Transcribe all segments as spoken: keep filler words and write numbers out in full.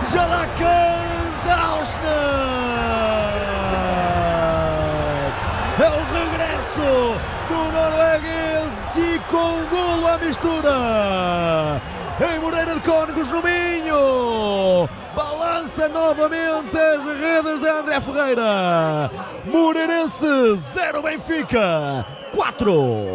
Jalakan Dalsner. É o regresso do norueguês e com golo à mistura. Em Moreira de Cónegos, no Minho, balança novamente as redes de André Ferreira. Moreirense zero, Benfica quatro.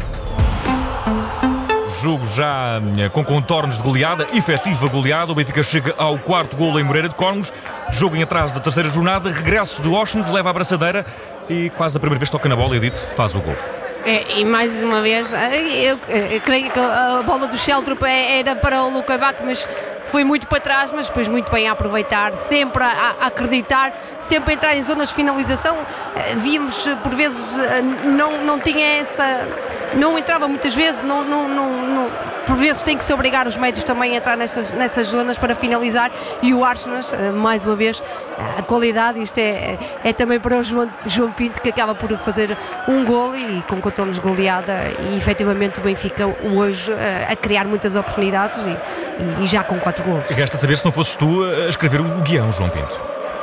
Jogo já com contornos de goleada, efetiva goleada. O Benfica chega ao quarto golo em Moreira de Cónegos. Jogo em atraso da terceira jornada. Regresso de Oshens, leva a abraçadeira e quase a primeira vez toca na bola e Edith faz o gol. É, e mais uma vez, eu, eu creio que a bola do Sheldrup era para o Luka Bak, mas foi muito para trás, mas depois muito bem a aproveitar, sempre a, a acreditar, sempre a entrar em zonas de finalização. Víamos por vezes, não, não tinha essa, não entrava muitas vezes, não, não, não, não, por vezes tem que se obrigar os médios também a entrar nessas, nessas zonas para finalizar. E o Arsenas, mais uma vez, a qualidade, isto é, é também para o João, João Pinto, que acaba por fazer um golo e com contornos de goleada, e efetivamente o Benfica hoje a criar muitas oportunidades e, e já com quatro golos. Resta saber se não fosses tu a escrever o guião, João Pinto.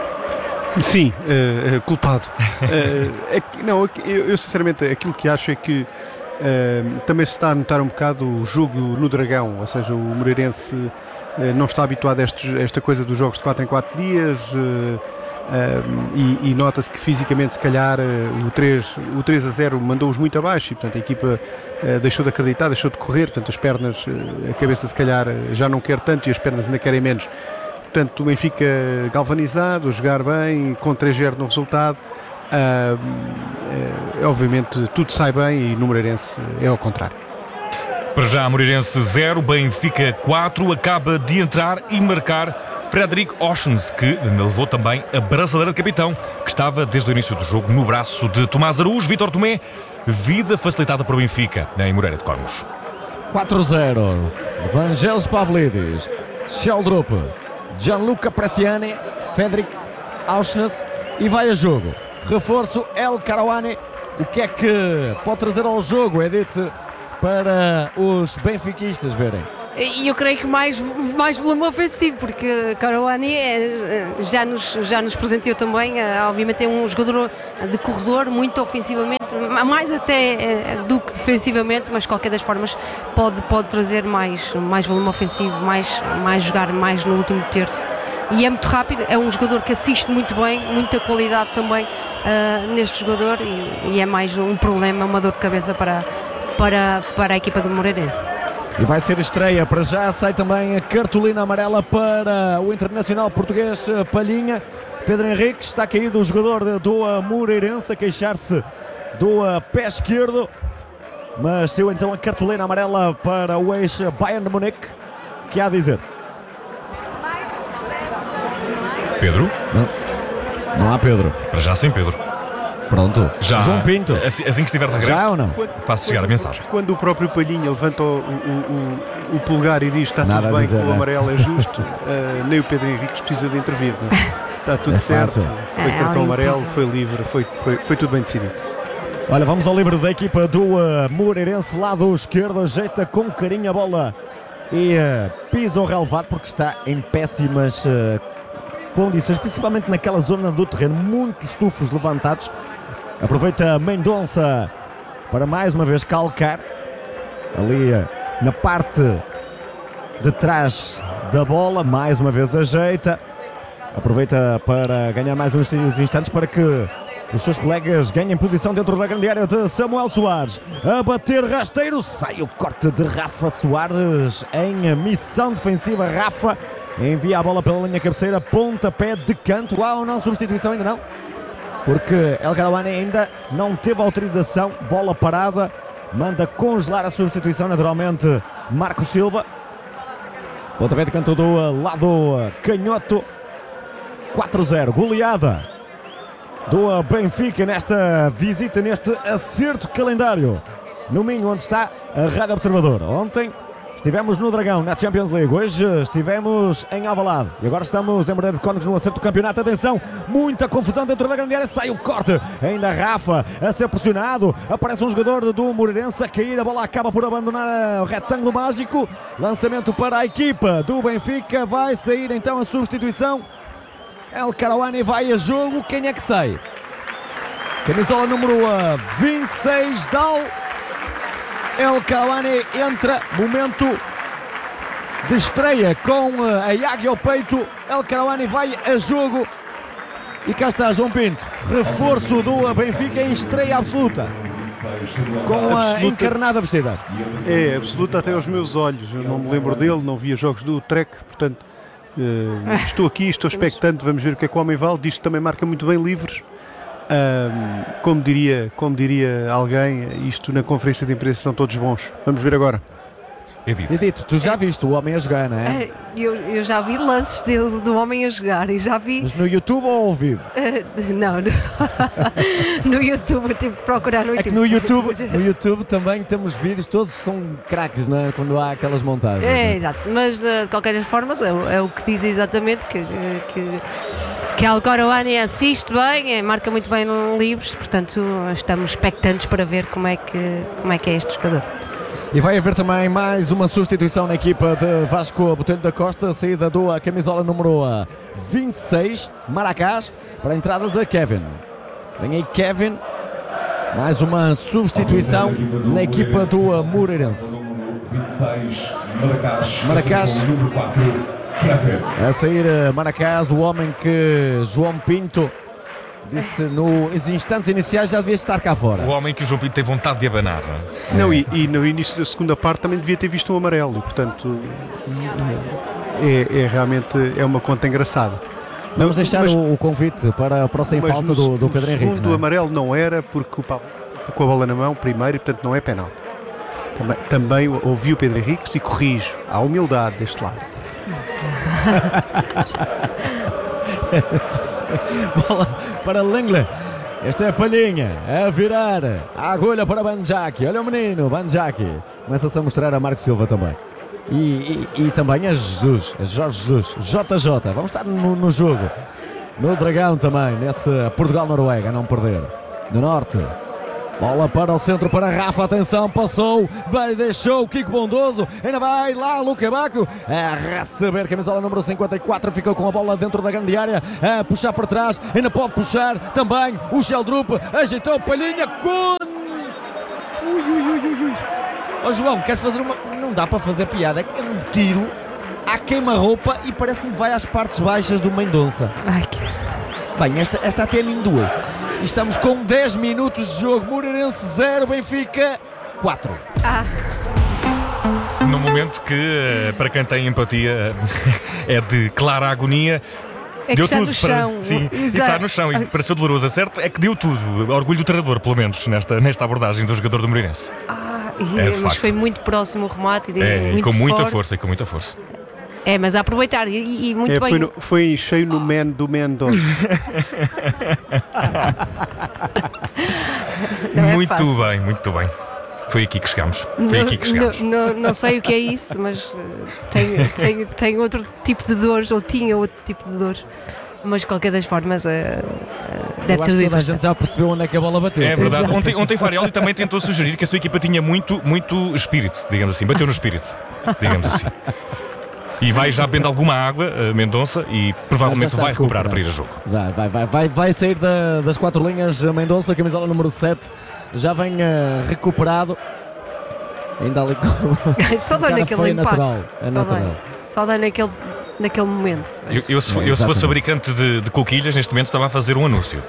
Sim, uh, uh, culpado. uh, é que, não, eu, eu sinceramente aquilo que acho é que uh, também se está a notar um bocado o jogo no Dragão, ou seja, o Moreirense uh, não está habituado a, estes, a esta coisa dos jogos de quatro em quatro dias. Uh, Uh, e, e nota-se que fisicamente se calhar uh, o, três a zero mandou-os muito abaixo e portanto a equipa uh, deixou de acreditar, deixou de correr, portanto as pernas, uh, a cabeça se calhar uh, já não quer tanto e as pernas ainda querem menos, portanto o Benfica galvanizado, a jogar bem, com três a zero no resultado. Uh, uh, obviamente tudo sai bem e no Moreirense é ao contrário. Para já Moreirense zero, Benfica quatro, acaba de entrar e marcar Fredrik Oshens, que levou também a braçadeira de capitão, que estava desde o início do jogo no braço de Tomás Araújo. Vítor Tomé, vida facilitada para o Benfica em Moreira de Cónegos. quatro a zero, Vangelis Pavlidis, Sheldrup, Gianluca Prestiani, Fredrik Oshens e vai a jogo. Reforço El Karawani. O que é que pode trazer ao jogo, Edith, para os benfiquistas verem? E eu creio que mais, mais volume ofensivo, porque Karawani é, já, nos, já nos presenteou também, é, obviamente é um jogador de corredor, muito ofensivamente, mais até é, do que defensivamente, mas de qualquer das formas pode, pode trazer mais, mais volume ofensivo, mais, mais jogar mais no último terço. E é muito rápido, é um jogador que assiste muito bem, muita qualidade também uh, neste jogador, e, e é mais um problema, uma dor de cabeça para, para, para a equipa do Moreirense. E vai ser estreia, para já sai também a cartolina amarela para o internacional português Palhinha. Pedro Henrique, está caído o jogador do Moreirense a queixar-se do pé esquerdo, mas saiu então a cartolina amarela para o ex-Bayern de Munique. O que há a dizer? Pedro? Não, não há Pedro. Para já sim, Pedro. Pronto, já, João Pinto. Assim, assim que estiver de regresso, já ou não? faço chegar a mensagem. Quando o próprio Palhinha levanta o, o, o, o pulgar e diz está Nada tudo bem, dizer, que o né? amarelo é justo, uh, nem o Pedro Henrique precisa de intervir. Né? Está tudo É certo, fácil. foi É, cartão é amarelo, impossível. foi livre, foi, foi, foi tudo bem decidido. Olha, vamos ao livro da equipa do uh, Moreirense, lado esquerdo, ajeita com carinho a bola e uh, pisa o relevado porque está em péssimas uh, condições, principalmente naquela zona do terreno, muitos tufos levantados. Aproveita Mendonça para mais uma vez calcar ali uh, na parte de trás da bola, mais uma vez ajeita, aproveita para ganhar mais uns instantes para que os seus colegas ganhem posição dentro da grande área de Samuel Soares. A bater rasteiro, sai o corte de Rafa Soares em missão defensiva. Rafa envia a bola pela linha cabeceira, pontapé de canto. Há ou não substituição? Ainda não, porque El Karawani ainda não teve autorização. Bola parada, manda congelar a substituição naturalmente Marco Silva. Pontapé de canto do lado canhoto. quatro a zero, goleada do Benfica nesta visita, neste acerto calendário no Minho, onde está a Rádio Observador. Ontem Estivemos no Dragão, na Champions League. Hoje estivemos em Alvalade. E agora estamos em Moreira de Cónegos no acerto do campeonato. Atenção, muita confusão dentro da grande área. Sai o corte. Ainda Rafa a ser pressionado. Aparece um jogador do Moreirense a cair. A bola acaba por abandonar o retângulo mágico. Lançamento para a equipa do Benfica. Vai sair então a substituição. El Karouani vai a jogo. Quem é que sai? Camisola número vinte e seis, Dal. El Karouani entra, momento de estreia com a águia ao peito. El Karouani vai a jogo e cá está João Pinto, reforço do Benfica em estreia absoluta, com a absoluta, encarnada vestida. É, absoluta até aos meus olhos. Eu não me lembro dele, não via jogos do Trek, portanto uh, estou aqui, estou expectante, vamos ver o que é que o homem vale. Diz que também marca muito bem livres. Um, como, diria, como diria alguém, isto na conferência de imprensa são todos bons. Vamos ver agora. Edito, Edito, tu já viste o homem a jogar, não é? Eu, eu já vi lances dele, do homem a jogar e já vi... Mas no YouTube ou ao vivo? Uh, não, no, no YouTube, eu tive que procurar no YouTube. É que no YouTube, no YouTube também temos vídeos, todos são craques, não é? Quando há aquelas montagens. É, exato, mas de qualquer forma é, é o que diz exatamente que... que que El Karouani assiste bem, marca muito bem no livros, portanto estamos expectantes para ver como é que, como é, que é este jogador. E vai haver também mais uma substituição na equipa de Vasco Botelho da Costa, saída do camisola número vinte e seis, Maracás, para a entrada de Kevin. Vem aí Kevin, mais uma substituição na equipa do Moreirense. Maracás. A sair Maracás, o homem que João Pinto disse nos instantes iniciais já devia estar cá fora. O homem que o João Pinto tem vontade de abanar. Não, não e, e no início da segunda parte também devia ter visto um amarelo, e, portanto é, é realmente é uma conta engraçada. Vamos não, deixar mas, o, o convite para, para o sem falta do, do Pedro Henrique. O segundo amarelo não era porque o Pablo com a bola na mão primeiro e portanto não é penal. Também, também ouvi o Pedro Henrique e corrijo, há humildade deste lado. Bola para Lenglet. Esta é a Palhinha a virar a agulha para Banjaki. Olha o menino, Banjaki. Começa-se a mostrar a Marco Silva também. E, e, e também a Jesus, a Jorge Jesus, J J. Vamos estar no, no jogo. No Dragão também, nesse Portugal-Noruega, não perder. Do Norte. Bola para o centro para Rafa, atenção, passou, vai, deixou o Kiko Bondoso, ainda vai lá Luca Baco a receber, camisola número cinquenta e quatro, ficou com a bola dentro da grande área, a puxar para trás, ainda pode puxar também o Sheldrup, ajeitou Palhinha com... Ui, ui, ui, ui, ui. Ó João, queres fazer uma... Não dá para fazer piada, é um tiro à queima-roupa e parece-me que vai às partes baixas do Mendonça. Ai, que... Bem, esta, esta até me doeu. Estamos com dez minutos de jogo. Moreirense zero, Benfica quatro. Ah. No momento que, para quem tem empatia, é de clara agonia. É que deu está tudo no para, chão. sim, e está no chão. E pareceu doloroso, certo? É que deu tudo. Orgulho do treinador, pelo menos, nesta, nesta abordagem do jogador do Moreirense. Ah, e, é, mas facto. Foi muito próximo o remate. E, é, muito e com muita forte. força, e com muita força. É, mas a aproveitar e, e muito é, bem. Foi, no, foi cheio no man do Mendonça. Muito é bem, muito bem. Foi aqui que chegámos. Foi não, aqui que chegámos. Não, não, não sei o que é isso, mas uh, tenho, tenho, tenho outro tipo de dores, ou tinha outro tipo de dores. Mas de qualquer das formas uh, uh, deve ter toda a gente já percebeu onde é que a bola bateu. É verdade. Exato. Ontem, ontem Farioli também tentou sugerir que a sua equipa tinha muito, muito espírito, digamos assim. Bateu no espírito, digamos assim. E vai já bebendo alguma água, uh, Mendonça, e provavelmente vai recuperar para ir a jogo. Vai, vai, vai, vai, vai sair da, das quatro linhas Mendonça, camisola número sete, já vem uh, recuperado. Ainda ali com só dá naquele impacto. Natural, é só natural. Dá, só dá naquele, naquele momento. Eu, eu, se, eu se fosse fabricante de, de coquilhas, neste momento estava a fazer um anúncio.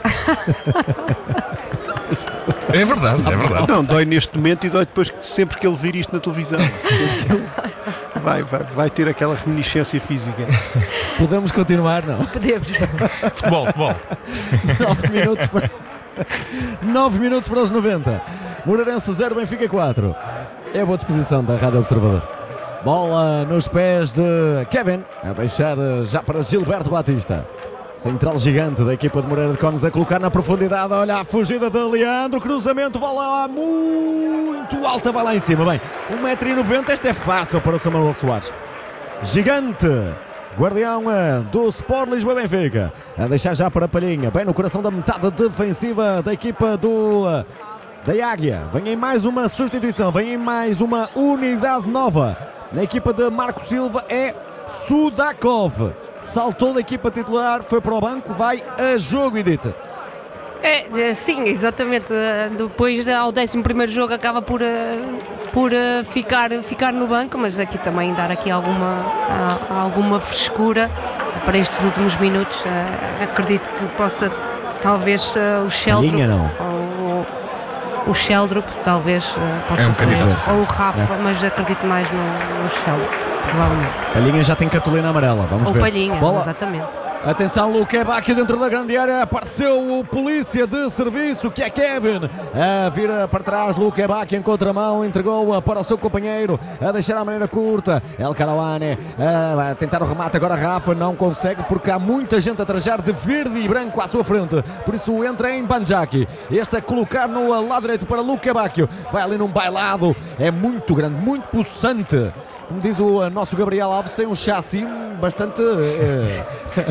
É verdade, é verdade. Não, dói neste momento e dói depois que sempre que ele vir isto na televisão. Vai, vai, vai ter aquela reminiscência física. Podemos continuar, não? Podemos. Futebol, futebol. nove minutos para... nove minutos para os noventa. Moreirense zero, Benfica quatro. É a boa disposição da Rádio Observador. Bola nos pés de Kevin, a deixar já para Gilberto Batista. Central gigante da equipa de Moreira de Cónegos a colocar na profundidade. Olha a fugida de Leandro. Cruzamento, bola muito alta, vai lá em cima. Bem, um metro e noventa, este é fácil para o Samuel Soares. Gigante, guardião do Sport Lisboa Benfica. A deixar já para Palhinha. Bem no coração da metade defensiva da equipa do... da Águia. Vem em mais uma substituição. Vem em mais uma unidade nova. Na equipa de Marco Silva é Sudakov. Saltou da equipa titular, foi para o banco, vai a jogo, Edith. É, sim, exatamente. Depois, ao décimo primeiro jogo, acaba por, por ficar, ficar no banco, mas aqui também dar aqui alguma, alguma frescura para estes últimos minutos. Acredito que possa, talvez, o Sheldrup, ou o Sheldrup, talvez, possa é um ser, ou o Rafa, é. Mas acredito mais no, no Sheldrup. Palhinha já tem cartolina amarela, vamos Ou ver. Palhinha, bola. Exatamente. Atenção, Luque aqui dentro da grande área, apareceu o polícia de serviço, que é Kevin, a vira para trás, Luque aqui em contramão, entregou-a para o seu companheiro, a deixar a maneira curta, El Karawane, a tentar o remate, agora Rafa não consegue, porque há muita gente a trajar de verde e branco à sua frente, por isso entra em Banjaki, este a colocar no lado direito para Luque Bacchio, vai ali num bailado, é muito grande, muito possante. Como diz o nosso Gabriel Alves, tem um chassi bastante é,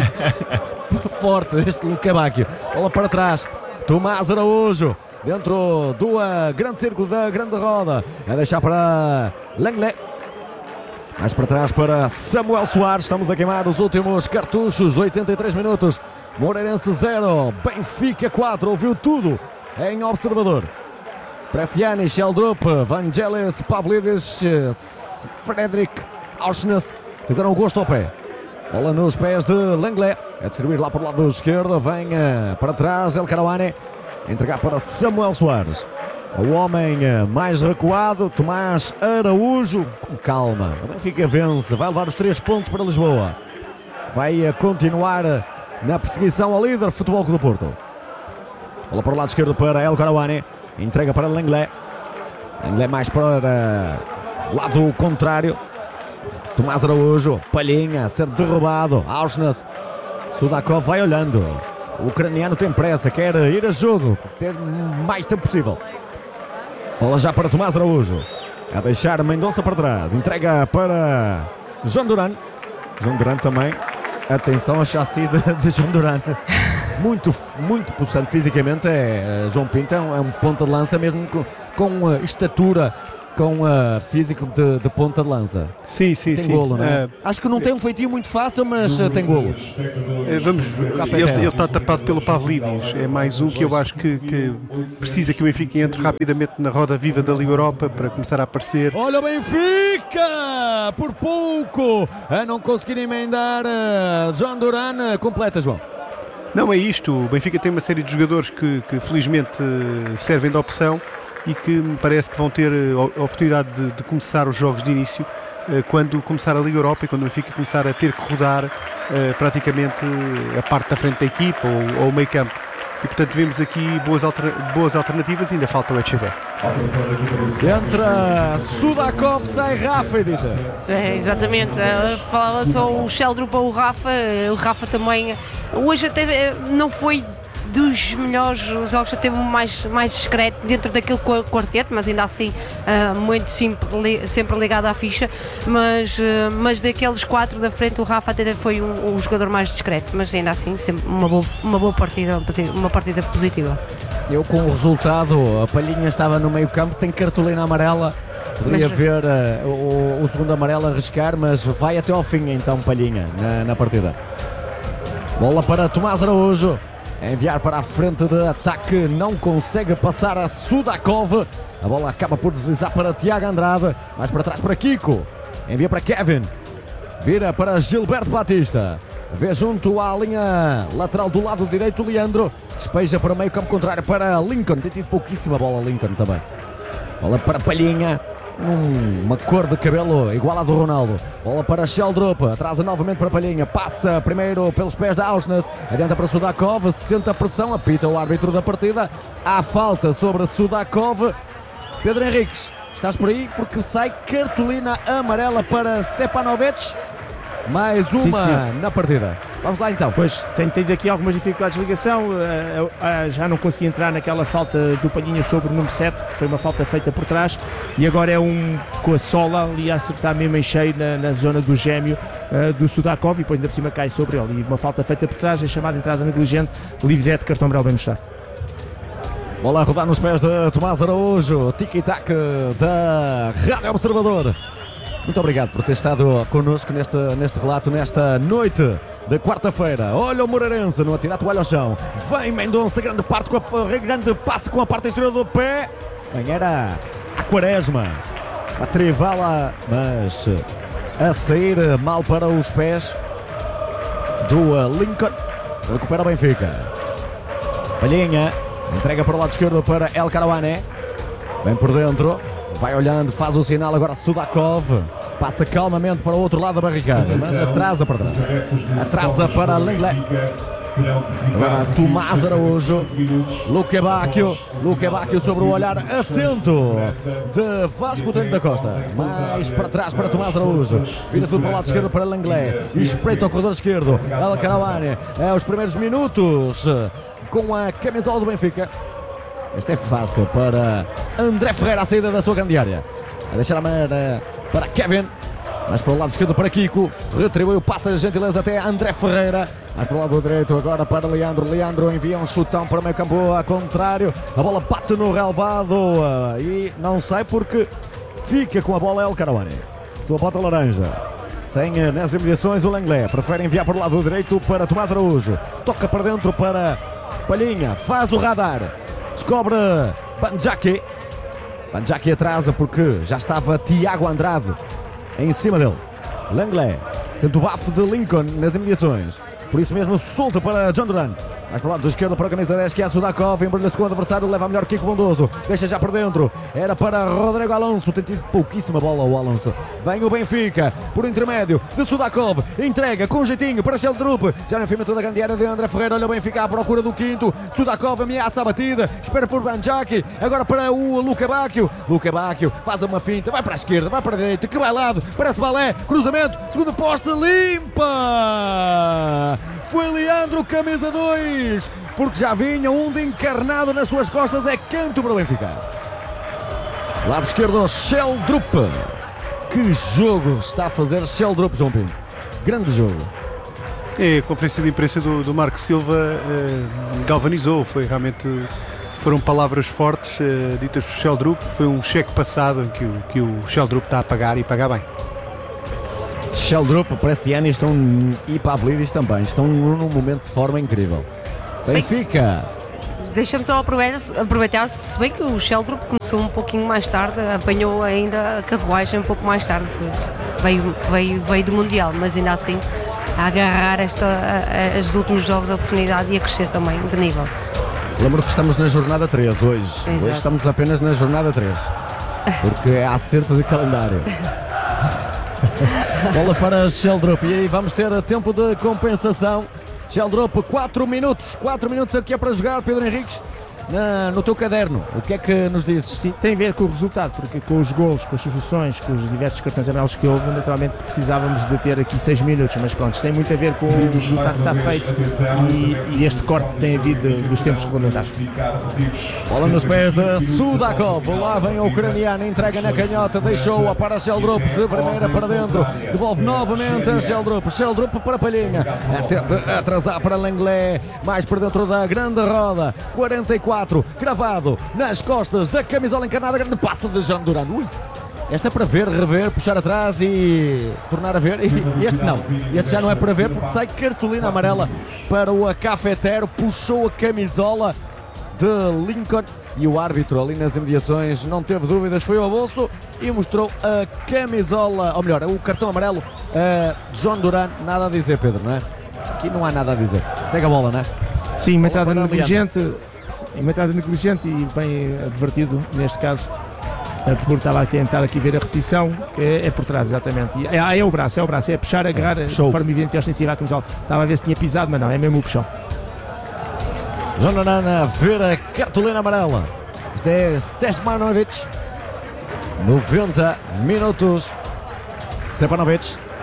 forte, este Luque Bacchio. Bola para trás, Tomás Araújo, dentro do uh, grande círculo da grande roda, a deixar para Langley. Mais para trás para Samuel Soares, estamos a queimar os últimos cartuchos, oitenta e três minutos. Moreirense zero, Benfica quatro, ouviu tudo em observador. Prestiani, Sheldrup, Vangelis, Pavlidis, Frederic Auschnes fizeram o gosto ao pé. Bola nos pés de Langley, a distribuir lá para o lado esquerdo, vem uh, para trás El Karawane, entregar para Samuel Soares. O homem uh, mais recuado, Tomás Araújo, com calma. O Benfica vence, vai levar os três pontos para Lisboa. Vai uh, continuar uh, na perseguição ao líder Futebol Clube do Porto. Bola para o lado esquerdo para El Karawane, entrega para Langley. Langley mais para... Uh, lado contrário, Tomás Araújo, Palhinha a ser derrubado, Auschnes, Sudakov vai olhando, o ucraniano tem pressa, quer ir a jogo, ter mais tempo possível. Bola já para Tomás Araújo, a deixar Mendonça para trás, entrega para João Duran, João Duran também, atenção ao chassi de, de João Duran, muito, muito possante fisicamente, é, João Pinto é um, é um ponta de lança mesmo com, com uh, estatura, com uh, físico de, de ponta de lança. Sim, sim, tem sim. Golo, não é? Uh, Acho que não tem um feitio muito fácil, mas uh, tem golo. Uh, vamos, ele, ele está tapado pelo Pavlidis. É mais um que eu acho que, que precisa que o Benfica entre rapidamente na roda viva da Liga Europa para começar a aparecer. Olha o Benfica! Por pouco! A não conseguir emendar uh, João Duran. Completa, João. Não é isto. O Benfica tem uma série de jogadores que, que felizmente servem de opção e que me parece que vão ter a oportunidade de, de começar os jogos de início uh, quando começar a Liga Europa e quando o Benfica começar a ter que rodar uh, praticamente a parte da frente da equipa ou, ou o meio campo. E portanto vemos aqui boas, alter, boas alternativas e ainda falta o Echeverri. Entra Sudakov, sai Rafa, Edita. É, exatamente, falava só o Sheldrup ou o Rafa, o Rafa também, hoje até não foi dos melhores jogos, já teve mais, mais discreto dentro daquele quarteto, mas ainda assim uh, muito sempre, sempre ligado à ficha, mas, uh, mas daqueles quatro da frente o Rafa até foi um, um jogador mais discreto, mas ainda assim sempre uma boa, uma boa partida, uma partida positiva. Eu com o resultado, a Palhinha estava no meio campo, tem cartolina amarela, poderia mas... ver uh, o, o segundo amarelo a arriscar, mas vai até ao fim então Palhinha na, na partida. Bola para Tomás Araújo, enviar para a frente de ataque, não consegue passar a Sudakov, a bola acaba por deslizar para Tiago Andrade, mais para trás para Kiko, envia para Kevin, vira para Gilberto Batista, vê junto à linha lateral do lado direito Leandro, despeja para o meio campo contrário para Lincoln, tem tido pouquíssima bola Lincoln também, bola para Palhinha, Hum, uma cor de cabelo igual à do Ronaldo. Bola para Sheldrup, atrasa novamente para Palhinha, passa primeiro pelos pés da Auschnes, adianta para Sudakov, sente a pressão, apita o árbitro da partida, há falta sobre Sudakov. Pedro Henriques, estás por aí? Porque sai cartolina amarela para Stepanovic, mais uma sim, na partida. Vamos lá então. Pois, tem tido aqui algumas dificuldades de ligação, uh, uh, já não consegui entrar naquela falta do Palhinha sobre o número sete, que foi uma falta feita por trás, e agora é um com a sola ali a acertar mesmo em cheio na, na zona do gêmeo uh, do Sudakov, e depois ainda por cima cai sobre ele, e uma falta feita por trás, é chamada entrada negligente, livre direto, cartão amarelo bem mostrado. Bola a rodar nos pés de Tomás Araújo, tic-tac da Rádio Observador. Muito obrigado por ter estado connosco neste, neste relato, nesta noite de quarta-feira. Olha o Moreirense no atirar a toalha ao chão. Vem Mendonça, grande parte, com a, grande passe com a parte exterior do pé. Bem, era a Quaresma a trivá-la, mas a sair mal para os pés do Lincoln. Recupera o Benfica. Palhinha entrega para o lado esquerdo para El Karouane. Vem por dentro. Vai olhando, faz o sinal agora Sudakov. Passa calmamente para o outro lado da barricada, mas atrasa para trás. Atrasa para Lenglet. Agora Tomás Araújo. Luque Bacchio. Luque Bacchio sobre o olhar atento de Vasco Tento da Costa. Mais para trás para Tomás Araújo. Vira tudo para o lado esquerdo para Lenglet. Espreita o corredor esquerdo. El Karouane. É os primeiros minutos com a camisola do Benfica. Este é fácil para André Ferreira, a saída da sua grande área. A deixar a maneira para Kevin. Mais para o lado esquerdo para Kiko. Retribuiu, passa a gentileza até André Ferreira. Mais para o lado direito agora para Leandro. Leandro envia um chutão para o meio campo a contrário. A bola bate no relvado e não sai porque fica com a bola El Karouane. Sua bota laranja. Tem nas imediações o Lenglet. Prefere enviar para o lado direito para Tomás Araújo. Toca para dentro para Palhinha. Faz o radar. Descobre Banjaki. Banjaki atrasa porque já estava Tiago Andrade em cima dele. Lenglet sente o bafo de Lincoln nas imediações. Por isso mesmo solta para John Duran. Mais para o lado do esquerdo para a camisa dez, que é a Sudakov. Embrulha-se com o adversário, leva a melhor Kiko Bondoso. Deixa já por dentro. Era para Rodrigo Alonso. Tem tido pouquíssima bola o Alonso. Vem o Benfica por intermédio de Sudakov. Entrega com jeitinho para Sheldrup. Já no fim toda a grande área de André Ferreira. Olha o Benfica à procura do quinto. Sudakov ameaça a batida. Espera por Banjaki. Agora para o Luque Bacchio. Luque Bacchio faz uma finta. Vai para a esquerda, vai para a direita. Que vai lado. Parece balé. Cruzamento. Segundo poste. Limpa. Foi Leandro, camisa dois, porque já vinha um de encarnado nas suas costas, é canto para o Benfica. Lado esquerdo, Sheldrup. Que jogo está a fazer Sheldrup, João Pinto. Grande jogo. É, a conferência de imprensa do, do Marco Silva eh, galvanizou, foi realmente, foram palavras fortes eh, ditas por Sheldrup. Foi um cheque passado que o, que o Sheldrup está a pagar e pagar bem. Sheldrup, Prestiani estão, e Pavlidis também estão num momento de forma incrível. Benfica. Deixa-me só aproveitar, aproveitar, se bem que o Sheldrup começou um pouquinho mais tarde, apanhou ainda a carruagem um pouco mais tarde, veio, veio, veio do Mundial, mas ainda assim a agarrar esta, a, a, os últimos jogos a oportunidade e a crescer também de nível. Lembro que estamos na jornada três hoje. Exato. Hoje estamos apenas na jornada três, porque é acerto de calendário. Bola para Sheldrup e aí vamos ter tempo de compensação. Sheldrup, quatro minutos, quatro minutos aqui é para jogar. Pedro Henriques, na, no teu caderno, o que é que nos dizes? Sim, tem a ver com o resultado, porque com os golos, com as soluções, com os diversos cartões amarelos que houve, naturalmente precisávamos de ter aqui seis minutos, mas pronto, isto tem muito a ver com o resultado que está feito e, e este corte que tem havido dos tempos regulamentares. Bola nos pés de Sudakov, lá vem o ucraniano, entrega na canhota, deixou-a para Sheldrup, de primeira para dentro, devolve novamente a Sheldrup, Sheldrup para Palhinha, a atrasar para Lenglet, mais para dentro da grande roda, quarenta e quatro, gravado nas costas da camisola encarnada, grande passo de John Duran. Ui, esta é para ver, rever, puxar atrás e tornar a ver, e este não, este já não é para ver porque sai cartolina amarela para o cafetero, puxou a camisola de Lincoln e o árbitro ali nas imediações não teve dúvidas, foi ao bolso e mostrou a camisola, ou melhor, o cartão amarelo a John Duran. Nada a dizer, Pedro, não é? Aqui não há nada a dizer, segue a bola, não é? Sim, uma entrada negligente, uma entrada negligente e bem advertido neste caso, porque estava a tentar aqui ver a repetição, que é, é por trás, exatamente. E é, é o braço, é o braço, é puxar, agarrar é, de forma evidente e ostensiva a camisola. Estava a ver se tinha pisado, mas não, é mesmo o puxão. John Duran a ver a cartolina amarela. Este é Stepanovic. noventa minutos. Stepanovic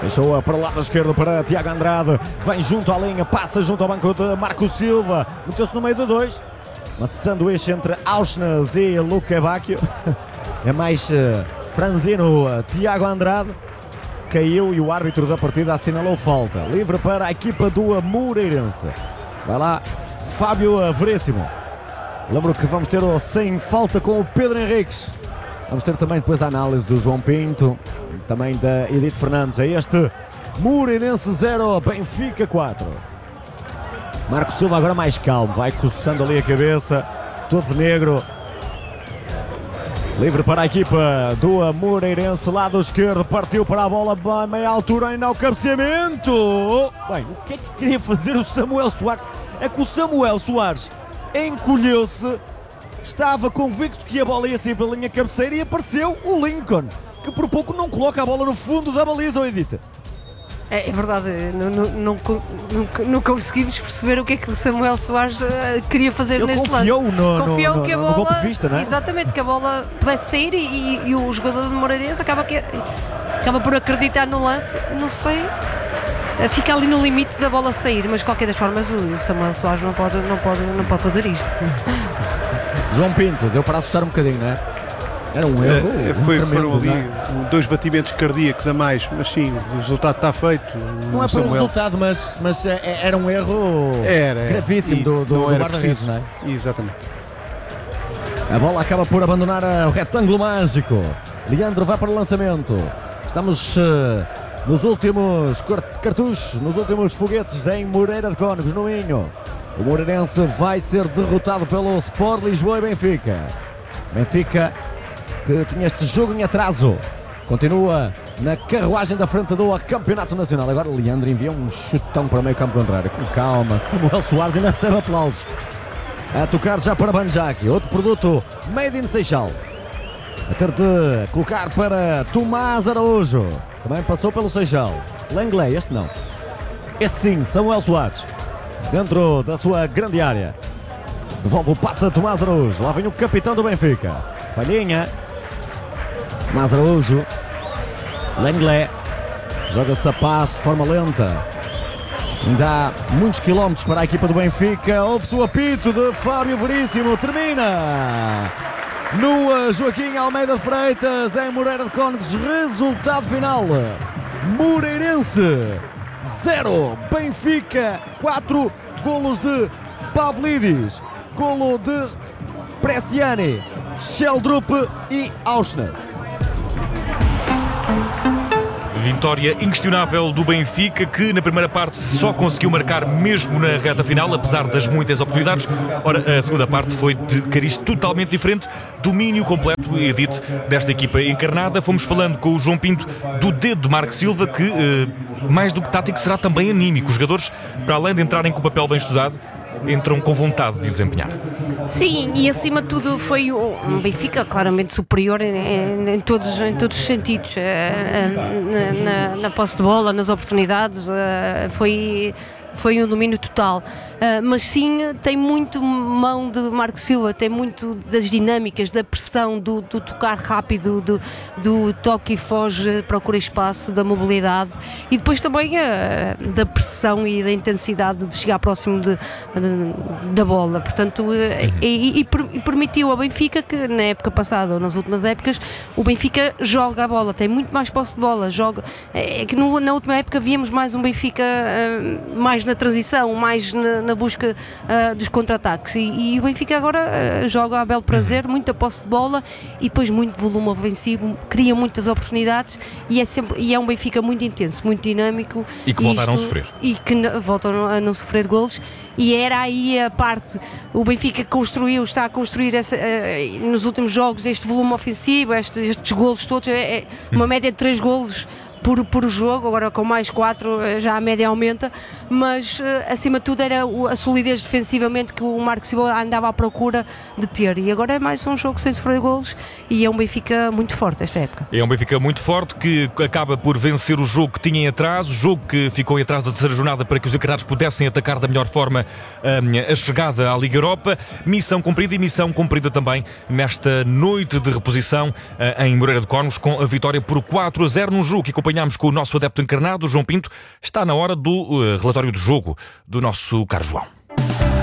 Deixou-a para o lado esquerdo para Tiago Andrade. Vem junto à linha, passa junto ao banco de Marco Silva. Meteu-se no meio de dois. Uma sanduíche entre Auschwitz e Luca Bacchio. É mais uh, franzino uh, Tiago Andrade. Caiu e o árbitro da partida assinalou falta. Livre para a equipa do Moreirense. Vai lá, Fábio Veríssimo. Lembro que vamos ter o sem falta com o Pedro Henriques. Vamos ter também depois a análise do João Pinto, também da Edith Fernandes. É este Moreirense zero, Benfica quatro. Marco Silva agora mais calmo, vai coçando ali a cabeça, todo negro. Livre para a equipa do Moreirense, lado esquerdo, partiu para a bola, a meia altura, ainda ao cabeceamento. Bem, o que é que queria fazer o Samuel Soares? É que o Samuel Soares encolheu-se, estava convicto que a bola ia sair pela linha cabeceira e apareceu o Lincoln, que por pouco não coloca a bola no fundo da baliza, ou Edita. É, é verdade, não, não, não, não, não conseguimos perceber o que é que o Samuel Soares uh, queria fazer Ele neste confiou lance. No, confiou no, que a no, bola, no golpe de vista, não é? Exatamente, que a bola pudesse sair e, e o jogador do Moreirense acaba, que, acaba por acreditar no lance, não sei, fica ali no limite da bola sair, mas de qualquer das formas o Samuel Soares não pode, não pode, não pode fazer isto. João Pinto, deu para assustar um bocadinho, não é? Era um erro. É, um foi, tremendo, foram ali não é? dois batimentos cardíacos a mais, mas sim, o resultado está feito. Não é por Samuel. resultado, mas, mas é, era um erro Era, era. gravíssimo E do, do, não do era guarda-redes, preciso. não é? Exatamente. A bola acaba por abandonar o retângulo mágico. Leandro vai para o lançamento. Estamos uh, nos últimos cartuchos, nos últimos foguetes em Moreira de Cónegos, no Minho. O Moreirense vai ser derrotado pelo Sport Lisboa e Benfica. Benfica, que tinha este jogo em atraso, continua na carruagem da frente do Campeonato Nacional. Agora Leandro envia um chutão para o meio campo contrário. Com calma, Samuel Soares ainda recebe aplausos. A tocar já para Banjaki, outro produto made in Seixal. A ter de colocar para Tomás Araújo, também passou pelo Seixal. Langley, este não. Este sim, Samuel Soares, dentro da sua grande área. Devolve o passe a Tomás Araújo. Lá vem o capitão do Benfica. Palhinha. Tomás Araújo. Langley. Joga-se a passo, de forma lenta. Ainda há muitos quilómetros para a equipa do Benfica. Ouve-se o apito de Fábio Veríssimo. Termina no Joaquim Almeida Freitas, em Moreira de Cónegos. Resultado final: Moreirense zero, Benfica quatro. Golos de Pavlidis, golo de Prestiani, Sheldrup e Auschwitz. Vitória inquestionável do Benfica, que na primeira parte só conseguiu marcar mesmo na reta final, apesar das muitas oportunidades. Ora, a segunda parte foi de cariz totalmente diferente, domínio completo, Edith, desta equipa encarnada. Fomos falando com o João Pinto do dedo de Marco Silva, que eh, mais do que tático será também anímico. Os jogadores, para além de entrarem com o papel bem estudado, entram com vontade de o desempenhar. Sim, e acima de tudo foi um Benfica claramente superior em, em, em, todos, em todos os sentidos, na, na, na posse de bola, nas oportunidades, foi, foi um domínio total. Uh, mas sim, tem muito mão de Marco Silva, tem muito das dinâmicas, da pressão, do, do tocar rápido, do, do toque e foge, procura espaço, da mobilidade, e depois também uh, da pressão e da intensidade de chegar próximo de, de, da bola. Portanto, uh, e, e, e permitiu ao Benfica que na época passada ou nas últimas épocas o Benfica joga a bola, tem muito mais posse de bola, joga, é que no, na última época víamos mais um Benfica uh, mais na transição, mais na na busca uh, dos contra-ataques, e, e o Benfica agora uh, joga a belo prazer, muita posse de bola e depois muito volume ofensivo, cria muitas oportunidades, e é, sempre, e é um Benfica muito intenso, muito dinâmico, e que voltaram a sofrer e que n- voltam a não sofrer golos. E era aí a parte, o Benfica construiu, está a construir essa, uh, nos últimos jogos este volume ofensivo, este, estes golos todos, é, é uma média de três golos Por, por jogo, agora com mais quatro já a média aumenta, mas acima de tudo era a solidez defensivamente que o Marco Silva andava à procura de ter, e agora é mais um jogo sem sofrer golos, e é um Benfica muito forte esta época. É um Benfica muito forte que acaba por vencer o jogo que tinha em atraso, jogo que ficou em atraso da terceira jornada para que os encarnados pudessem atacar da melhor forma um, a chegada à Liga Europa. Missão cumprida, e missão cumprida também nesta noite de reposição uh, em Moreira de Cónegos, com a vitória por quatro a zero num jogo que acompanhou acompanhámos com o nosso adepto encarnado, João Pinto. Está na hora do uh, relatório do jogo do nosso caro João.